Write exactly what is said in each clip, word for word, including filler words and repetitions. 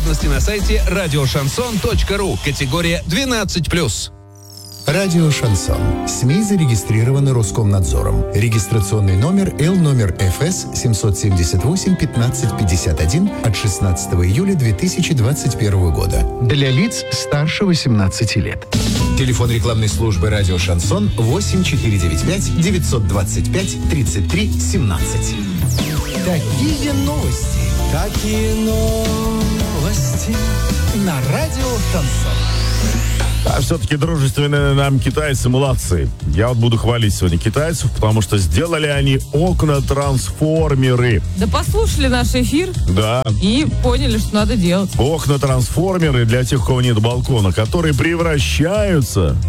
Подробности на сайте радиошансон точка ру. Категория двенадцать плюс. Радио «Шансон». СМИ зарегистрированы Роскомнадзором. Регистрационный номер Л номер Ф С семь семь восемь пятнадцать пятьдесят один от шестнадцатого июля две тысячи двадцать первого года. Для лиц старше восемнадцати лет. Телефон рекламной службы «Радио Шансон» восемь четыре девять пять девятьсот двадцать пять тридцать три семнадцать. Такие новости. Такие новости. На Радио Шансон. А все-таки дружественные нам китайцы молодцы. Я вот буду хвалить сегодня китайцев, потому что сделали они окна-трансформеры. Да послушали наш эфир. Да. И поняли, что надо делать. Окна-трансформеры для тех, у кого нет балкона, которые превращаются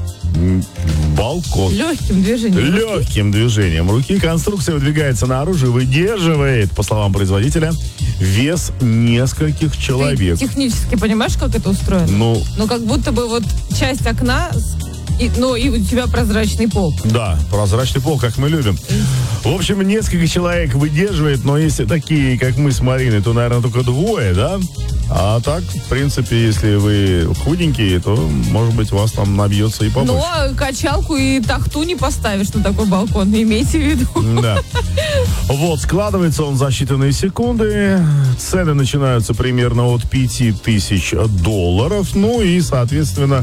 в балкон. Легким движением. Легким движением руки. Конструкция выдвигается наружу и выдерживает, по словам производителя, вес нескольких человек. Ты технически понимаешь, как это устроено? Ну, ну как будто бы вот часть окна, и, ну и у тебя прозрачный пол. Да, прозрачный пол, как мы любим. В общем, несколько человек выдерживает, но если такие, как мы с Мариной, то, наверное, только двое, да? А так, в принципе, если вы худенькие, то, может быть, у вас там набьется и побольше. Но качалку и тахту не поставишь на такой балкон, имейте в виду. Да. Вот, складывается он за считанные секунды. Цены начинаются примерно от пяти тысяч долларов. Ну и, соответственно,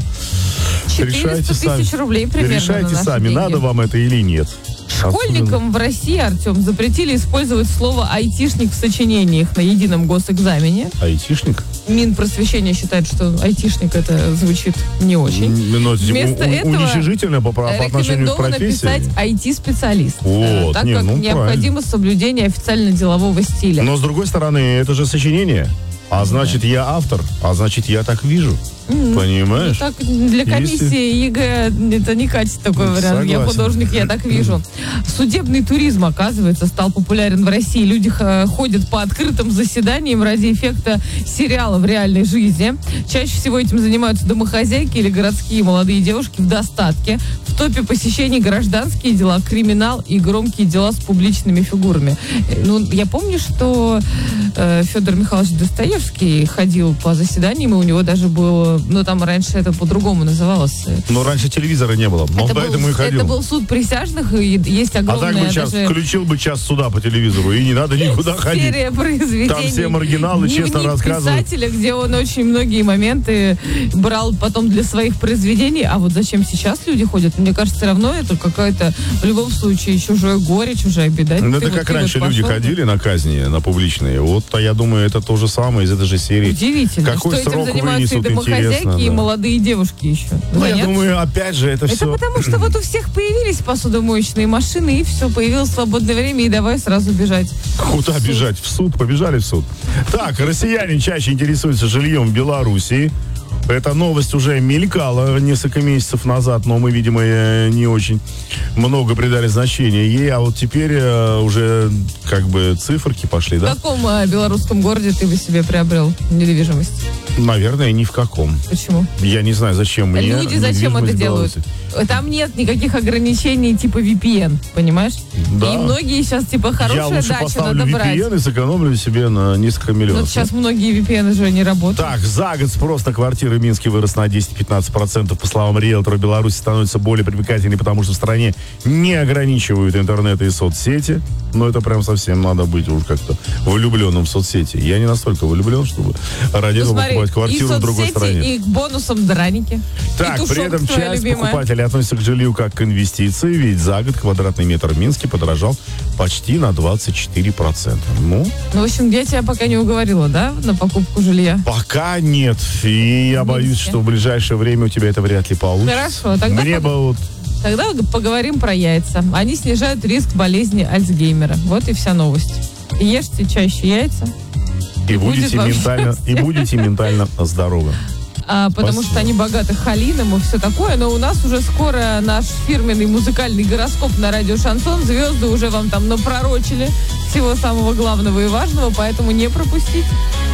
решайте сами. тысяч рублей примерно. Решайте сами, деньги. Надо вам это или нет. Школьникам в России, Артем, запретили использовать слово «айтишник» в сочинениях на едином госэкзамене. Айтишник? Минпросвещение считает, что айтишник это звучит не очень. Но, Вместо у, этого уничижительно по, по отношению к профессии. Рекомендовано писать ай ти-специалист, вот, так не, как ну, необходимо правильно. соблюдение официально-делового стиля. Но, с другой стороны, это же сочинение. А значит, да. Я автор, а значит, я так вижу. Mm-hmm. Понимаешь? Ну, так для комиссии Если... ЕГЭ это не катит такой вариант. Согласен. Я художник, я так вижу. Судебный туризм, оказывается, стал популярен в России. Люди ходят по открытым заседаниям ради эффекта сериала в реальной жизни. Чаще всего этим занимаются домохозяйки или городские молодые девушки в достатке. В топе посещений гражданские дела, криминал и громкие дела с публичными фигурами. Ну, я помню, что э, Федор Михайлович Достоевский ходил по заседаниям, и у него даже был, ну, там раньше это по-другому называлось. Но раньше телевизора не было, он поэтому был, и ходил. Это был суд присяжных, и есть огромная... А так бы час, даже... включил бы час суда по телевизору, и не надо никуда ходить. Серия произведений. Там все маргиналы честно рассказывают. Писателя, где он очень многие моменты брал потом для своих произведений. А вот зачем сейчас люди ходят? Мне кажется, все равно это какая-то, в любом случае, чужое горе, чужая беда. Ну, это как вот раньше вот люди пошел. ходили на казни, на публичные. Вот, а я думаю, это то же самое из этой же серии. Удивительно, Какой что срок этим занимаются и домохозяйки, да. и молодые девушки еще. Ну, Понятно? Я думаю, опять же, это, это все... Это потому, что вот у всех появились посудомоечные машины, и все, появилось свободное время, и давай сразу бежать. Куда бежать? В суд? Побежали в суд. Так, россияне чаще интересуются жильем в Белоруссии. Эта новость уже мелькала несколько месяцев назад, но мы, видимо, не очень много придали значения ей, а вот теперь уже как бы циферки пошли, да? В каком э, белорусском городе ты бы себе приобрел недвижимость? Наверное, ни в каком. Почему? Я не знаю, зачем мне. Люди зачем это делают? Там нет никаких ограничений типа ви пи эн, понимаешь? Да. И многие сейчас типа хорошая Я лучше дача поставлю надо брать. ви пи эн и сэкономлю себе на несколько миллионов. Но сейчас многие ви пи эн уже не работают. Так, за год спрос на квартиры в Минске вырос на десять-пятнадцать процентов. По словам риэлтора, Беларусь становится более привлекательной, потому что в стране не ограничивают интернет и соцсети. Но это прям совсем надо быть уж как-то влюбленным в соцсети. Я не настолько влюблен, чтобы ради этого покупать квартиру в другой стране. И к бонусам драники. Так, при этом часть покупателей относится к жилью как к инвестиции, ведь за год квадратный метр в Минске подорожал почти на двадцать четыре процента. Ну, ну, в общем, я тебя пока не уговорила, да, на покупку жилья? Пока нет. И я боюсь, что в ближайшее время у тебя это вряд ли получится. Хорошо, тогда... Мне бы вот... Тогда поговорим про яйца. Они снижают риск болезни Альцгеймера. Вот и вся новость. Ешьте чаще яйца. И, и будете ментально, и будете ментально здоровы. А, потому что они богаты холином и все такое. Но у нас уже скоро наш фирменный музыкальный гороскоп на радио Шансон. Звезды уже вам там напророчили всего самого главного и важного, поэтому не пропустите.